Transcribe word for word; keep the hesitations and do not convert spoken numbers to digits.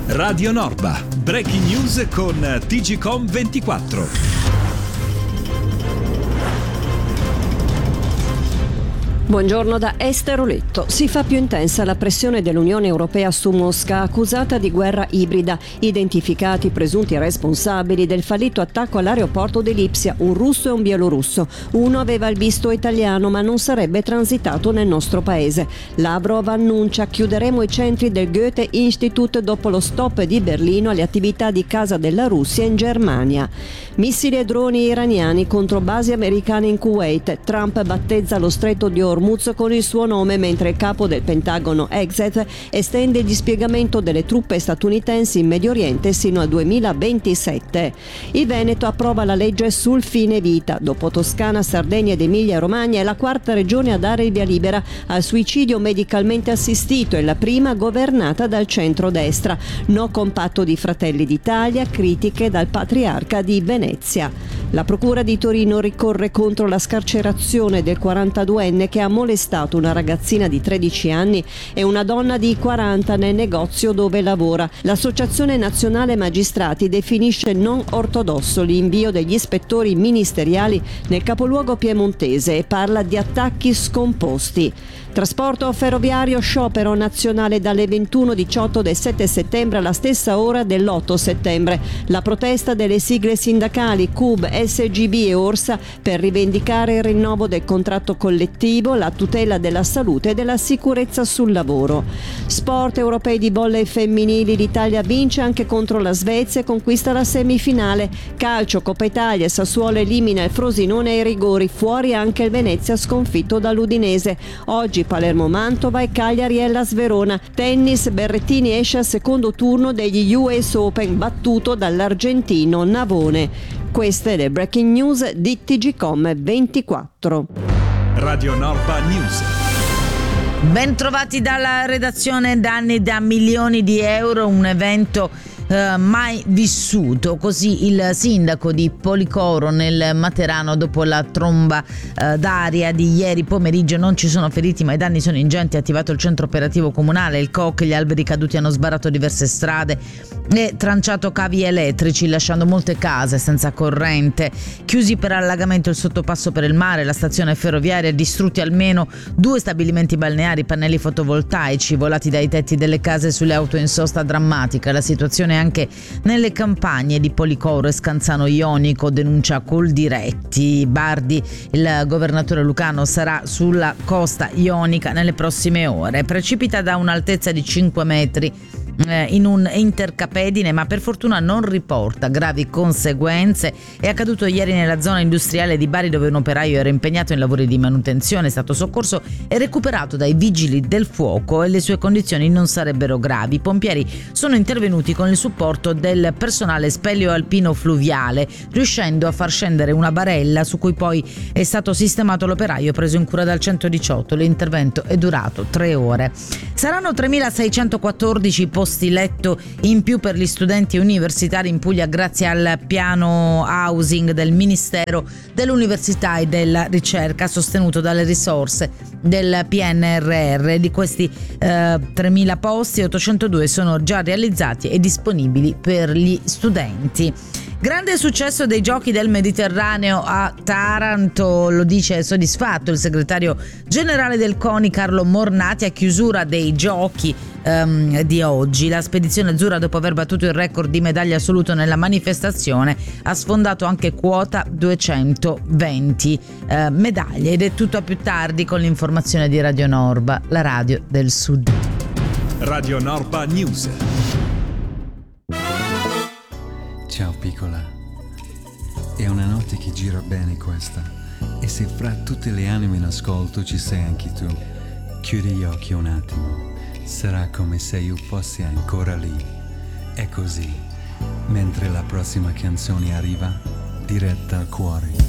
Radio Norba, breaking news con T G Com ventiquattro. Buongiorno da Esther Oletto. Si fa più intensa la pressione dell'Unione Europea su Mosca, accusata di guerra ibrida. Identificati i presunti responsabili del fallito attacco all'aeroporto di Lipsia, un russo e un bielorusso. Uno aveva il visto italiano ma non sarebbe transitato nel nostro paese. Lavrov annuncia: chiuderemo i centri del Goethe-Institut dopo lo stop di Berlino alle attività di casa della Russia in Germania. Missili e droni iraniani contro basi americane in Kuwait. Trump battezza lo stretto di Hormuz con il suo nome, mentre il capo del Pentagono Exet estende il dispiegamento delle truppe statunitensi in Medio Oriente sino al duemilaventisette. Il Veneto approva la legge sul fine vita. Dopo Toscana, Sardegna ed Emilia-Romagna è la quarta regione a dare il via libera al suicidio medicalmente assistito e la prima governata dal centro-destra. No compatto di Fratelli d'Italia, critiche dal patriarca di Venezia. La procura di Torino ricorre contro la scarcerazione del quarantaduenne che ha molestato una ragazzina di tredici anni e una donna di quaranta nel negozio dove lavora. L'Associazione Nazionale Magistrati definisce non ortodosso l'invio degli ispettori ministeriali nel capoluogo piemontese e parla di attacchi scomposti. Trasporto ferroviario, sciopero nazionale dalle ventuno diciotto del sette settembre alla stessa ora dell'otto settembre. La protesta delle sigle sindacali C U B, S G B e Orsa per rivendicare il rinnovo del contratto collettivo, la tutela della salute e della sicurezza sul lavoro. Sport europei di volley femminili, l'Italia vince anche contro la Svezia e conquista la semifinale. Calcio, Coppa Italia, Sassuolo elimina il Frosinone ai rigori, fuori anche il Venezia sconfitto dall'Udinese. Oggi Palermo-Mantova e Cagliari-Hellas Verona. Tennis, Berrettini esce al secondo turno degli U S Open, battuto dall'argentino Navone. Queste le breaking news di T G Com ventiquattro. Radio Norba News. Ben trovati dalla redazione. Danni da milioni di euro, un evento Uh, mai vissuto. Così il sindaco di Policoro nel Materano dopo la tromba uh, d'aria di ieri pomeriggio. Non ci sono feriti ma i danni sono ingenti. Ha attivato il centro operativo comunale, il C O C. Gli alberi caduti hanno sbarato diverse strade e tranciato cavi elettrici, lasciando molte case senza corrente. Chiusi per allagamento il sottopasso per il mare, la stazione ferroviaria, distrutti almeno due stabilimenti balneari, pannelli fotovoltaici volati dai tetti delle case sulle auto in sosta. Drammatica la situazione anche nelle campagne di Policoro e Scanzano Ionico, denuncia Coldiretti. Bardi, il governatore lucano, sarà sulla costa ionica nelle prossime ore. Precipita da un'altezza di cinque metri in un intercapedine, ma per fortuna non riporta gravi conseguenze. È accaduto ieri nella zona industriale di Bari, dove un operaio era impegnato in lavori di manutenzione, è stato soccorso e recuperato dai vigili del fuoco e le sue condizioni non sarebbero gravi. I pompieri sono intervenuti con il supporto del personale speleo alpino fluviale, riuscendo a far scendere una barella su cui poi è stato sistemato l'operaio, preso in cura dal centodiciotto. L'intervento è durato tre ore. Saranno tremilaseicentoquattordici posti letto in più per gli studenti universitari in Puglia grazie al piano housing del Ministero dell'Università e della Ricerca, sostenuto dalle risorse del P N R R. Di questi eh, tremila posti, ottocentodue sono già realizzati e disponibili per gli studenti. Grande successo dei giochi del Mediterraneo a Taranto, lo dice soddisfatto il segretario generale del CONI Carlo Mornati a chiusura dei giochi um, di oggi. La spedizione azzurra, dopo aver battuto il record di medaglie assoluto nella manifestazione, ha sfondato anche quota duecentoventi uh, medaglie. Ed è tutto a più tardi con l'informazione di Radio Norba, la radio del Sud. Radio Norba News. Ciao piccola, è una notte che gira bene questa, e se fra tutte le anime in ascolto ci sei anche tu, chiudi gli occhi un attimo, sarà come se io fossi ancora lì. È così, mentre la prossima canzone arriva, diretta al cuore.